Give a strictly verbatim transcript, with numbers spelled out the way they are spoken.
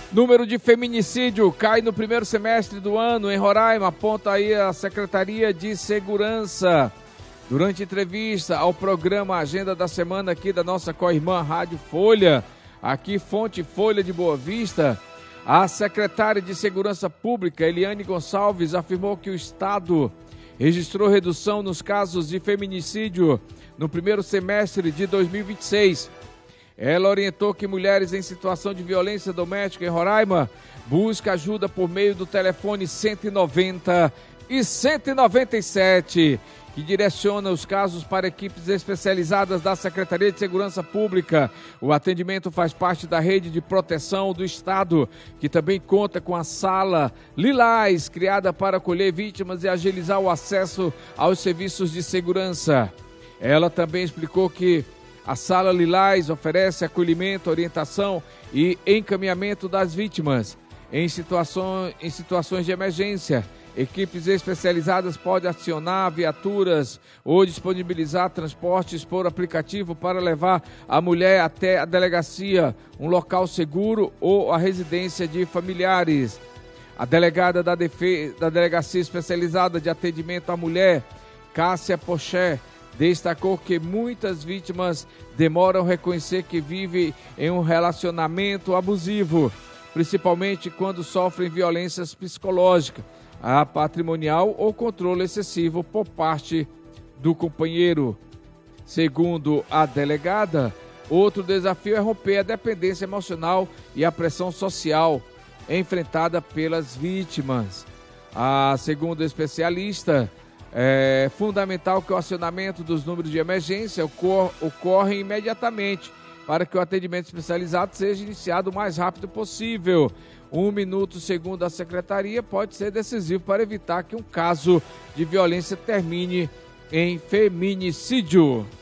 Número de feminicídio cai no primeiro semestre do ano em Roraima, aponta aí a Secretaria de Segurança. Durante entrevista ao programa Agenda da Semana aqui da nossa co-irmã Rádio Folha, aqui Fonte Folha de Boa Vista, a secretária de Segurança Pública, Eliane Gonçalves, afirmou que o Estado registrou redução nos casos de feminicídio no primeiro semestre de dois mil e vinte e seis. Ela orientou que mulheres em situação de violência doméstica em Roraima buscam ajuda por meio do telefone cento e noventa e cento e noventa e sete, que direciona os casos para equipes especializadas da Secretaria de Segurança Pública. O atendimento faz parte da rede de proteção do Estado, que também conta com a Sala Lilás, criada para acolher vítimas e agilizar o acesso aos serviços de segurança. Ela também explicou que a Sala Lilás oferece acolhimento, orientação e encaminhamento das vítimas. Em situações, em situações de emergência, equipes especializadas podem acionar viaturas ou disponibilizar transportes por aplicativo para levar a mulher até a delegacia, um local seguro ou a residência de familiares. A delegada da, Defe... da Delegacia Especializada de Atendimento à Mulher, Cássia Poché, destacou que muitas vítimas demoram a reconhecer que vivem em um relacionamento abusivo, principalmente quando sofrem violências psicológicas, a patrimonial ou controle excessivo por parte do companheiro. Segundo a delegada, outro desafio é romper a dependência emocional e a pressão social enfrentada pelas vítimas. A segunda especialista, é fundamental que o acionamento dos números de emergência ocor- ocorra imediatamente para que o atendimento especializado seja iniciado o mais rápido possível. Um minuto, segundo a secretaria, pode ser decisivo para evitar que um caso de violência termine em feminicídio.